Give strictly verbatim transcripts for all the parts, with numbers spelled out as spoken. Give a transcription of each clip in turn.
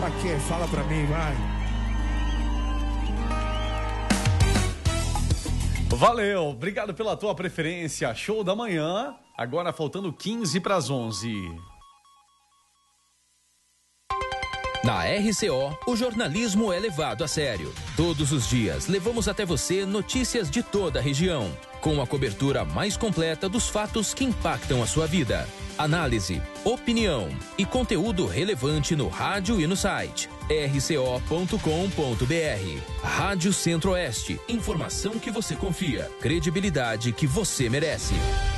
Pra quê? Fala pra mim, vai. Valeu, obrigado pela tua preferência. Show da manhã, agora faltando quinze para as onze. Na R C O, o jornalismo é levado a sério. Todos os dias, levamos até você notícias de toda a região, com a cobertura mais completa dos fatos que impactam a sua vida. Análise, opinião e conteúdo relevante no rádio e no site r c o ponto com ponto b r. Rádio Centro-Oeste, informação que você confia, credibilidade que você merece.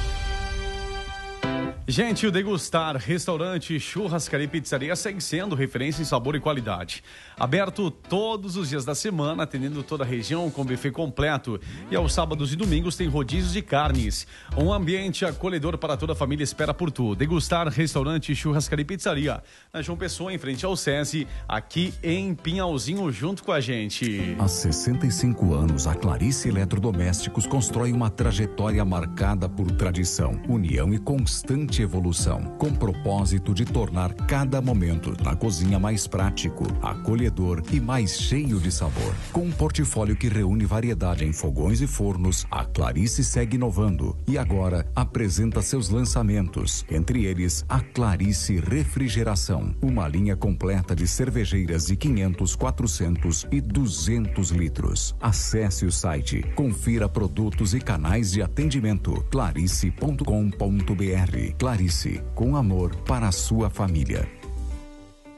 Gente, o Degustar Restaurante, Churrascaria e Pizzaria segue sendo referência em sabor e qualidade. Aberto todos os dias da semana, atendendo toda a região com buffet completo. E aos sábados e domingos tem rodízios de carnes. Um ambiente acolhedor para toda a família espera por tu. Degustar Restaurante, Churrascaria e Pizzaria. Na João Pessoa, em frente ao SESI, aqui em Pinhalzinho, junto com a gente. Há sessenta e cinco anos, a Clarice Eletrodomésticos constrói uma trajetória marcada por tradição, união e constante evolução, com propósito de tornar cada momento na cozinha mais prático, acolhedor e mais cheio de sabor. Com um portfólio que reúne variedade em fogões e fornos, a Clarice segue inovando e agora apresenta seus lançamentos, entre eles a Clarice Refrigeração, uma linha completa de cervejeiras de quinhentos, quatrocentos e duzentos litros. Acesse o site, confira produtos e canais de atendimento clarice ponto com ponto b r. Clarice, com amor para a sua família.